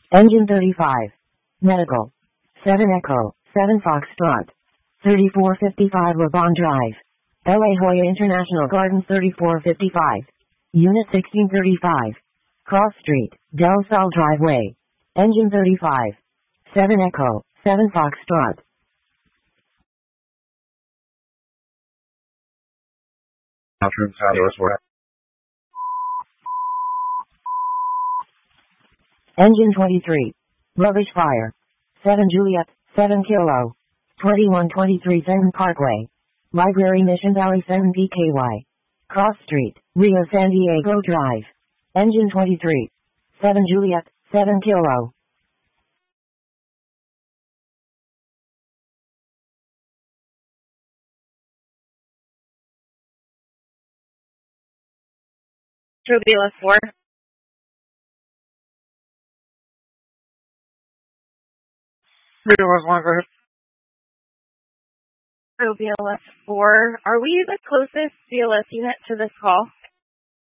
Engine 35. Medical. 7 Echo, 7 Foxtrot. 3455 Lebon Drive. La Jolla International Gardens 3455. Unit 1635. Cross Street, Del Sol Driveway. Engine 35. 7 Echo, 7 Foxtrot. Engine 23. Rubbish Fire. 7 Juliet, 7 Kilo. 2123 Fenton Parkway. Library Mission Valley Fenton PKY. Cross Street, Rio San Diego Drive. Engine 23. 7 Juliet, 7 Kilo. Trubula 4. Trubula 1, go ahead. Trubula 4. Are we the closest CLS unit to this call?